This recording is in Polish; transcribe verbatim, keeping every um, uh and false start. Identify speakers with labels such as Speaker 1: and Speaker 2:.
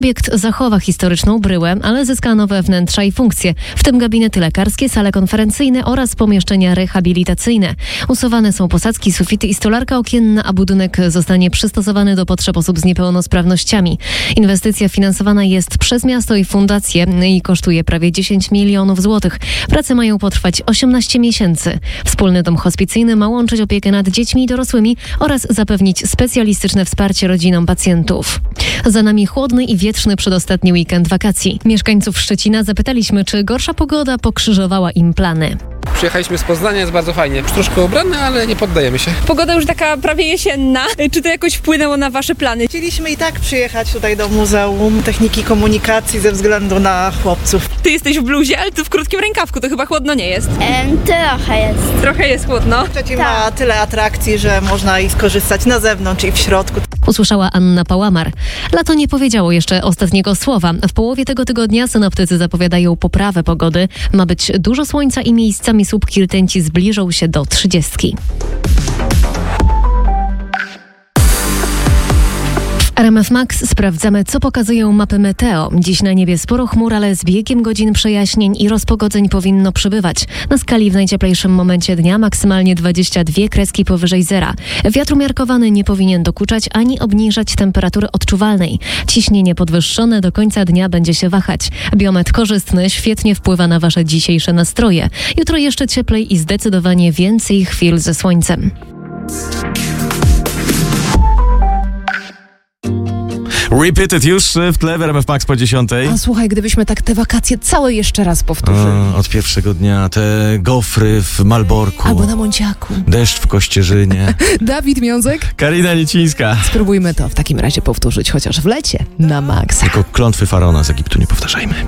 Speaker 1: Obiekt zachowa historyczną bryłę, ale zyska nowe wnętrza i funkcje, w tym gabinety lekarskie, sale konferencyjne oraz pomieszczenia rehabilitacyjne. Usuwane są posadzki, sufity i stolarka okienna, a budynek zostanie przystosowany do potrzeb osób z niepełnosprawnościami. Inwestycja finansowana jest przez miasto i fundację i kosztuje prawie dziesięć milionów złotych. Prace mają potrwać osiemnaście miesięcy. Wspólny dom hospicyjny ma łączyć opiekę nad dziećmi i dorosłymi oraz zapewnić specjalistyczne wsparcie rodzinom pacjentów. Za nami chłodny i wietrzny przedostatni weekend wakacji. Mieszkańców Szczecina zapytaliśmy, czy gorsza pogoda pokrzyżowała im plany.
Speaker 2: Przyjechaliśmy z Poznania, jest bardzo fajnie. Troszkę ubrane, ale nie poddajemy się.
Speaker 3: Pogoda już taka prawie jesienna. Czy to jakoś wpłynęło na wasze plany?
Speaker 4: Chcieliśmy i tak przyjechać tutaj do Muzeum Techniki Komunikacji ze względu na chłopców.
Speaker 3: Ty jesteś w bluzie, ale ty w krótkim rękawku, to chyba chłodno nie jest.
Speaker 5: Em, trochę jest.
Speaker 3: Trochę jest chłodno.
Speaker 4: Szczecin ma tyle atrakcji, że można i skorzystać na zewnątrz i w środku.
Speaker 1: Usłyszała Anna Pałamar. Lato nie powiedziało jeszcze ostatniego słowa. W połowie tego tygodnia synoptycy zapowiadają poprawę pogody. Ma być dużo słońca i miejscami słupki rtęci zbliżą się do trzydziestki. W R M F Max sprawdzamy, co pokazują mapy meteo. Dziś na niebie sporo chmur, ale z biegiem godzin przejaśnień i rozpogodzeń powinno przybywać. Na skali w najcieplejszym momencie dnia maksymalnie dwadzieścia dwie kreski powyżej zera. Wiatr umiarkowany nie powinien dokuczać ani obniżać temperatury odczuwalnej. Ciśnienie podwyższone do końca dnia będzie się wahać. Biometr korzystny świetnie wpływa na wasze dzisiejsze nastroje. Jutro jeszcze cieplej i zdecydowanie więcej chwil ze słońcem.
Speaker 6: Repeated już w tle w R M F Max po dziesiątej.
Speaker 7: A słuchaj, gdybyśmy tak te wakacje całe jeszcze raz powtórzyli.
Speaker 6: O, od pierwszego dnia te gofry w Malborku.
Speaker 7: Albo na Monciaku.
Speaker 6: Deszcz w Kościerzynie.
Speaker 7: Dawid Miązek.
Speaker 6: Karina Niecińska.
Speaker 7: Spróbujmy to w takim razie powtórzyć, chociaż w lecie na Max.
Speaker 6: Tylko klątwy faraona z Egiptu nie powtarzajmy.